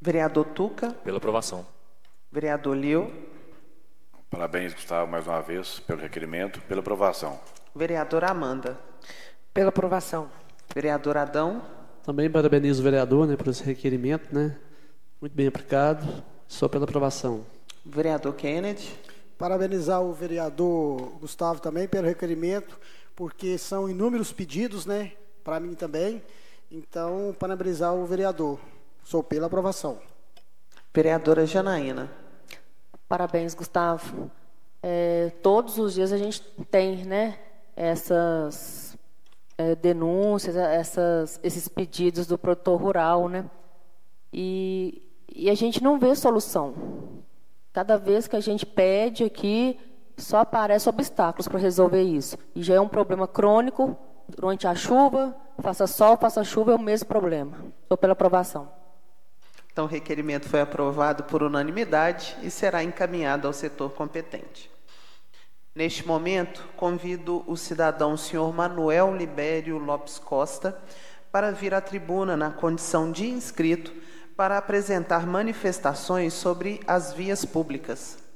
Vereador Tuca. Pela aprovação. Vereador Lio. Parabéns, Gustavo, mais uma vez, pelo requerimento, pela aprovação. Vereadora Amanda. Pela aprovação. Vereador Adão. Também parabenizo o vereador, né, por esse requerimento, né? Muito bem aplicado. Só pela aprovação. Vereador Kennedy. Parabenizar o vereador Gustavo também pelo requerimento, porque são inúmeros pedidos, né? Para mim também. Então, parabenizar o vereador. Sou pela aprovação. Vereadora Janaína. Parabéns, Gustavo. Todos os dias a gente tem, né, essas denúncias, esses pedidos do produtor rural, né? E a gente não vê solução. Cada vez que a gente pede aqui, só aparecem obstáculos para resolver isso. E já é um problema crônico durante a chuva, faça sol, faça chuva, é o mesmo problema. Sou pela aprovação. Então, o requerimento foi aprovado por unanimidade e será encaminhado ao setor competente. Neste momento, convido o cidadão senhor Manuel Libério Lopes Costa para vir à tribuna na condição de inscrito para apresentar manifestações sobre as vias públicas.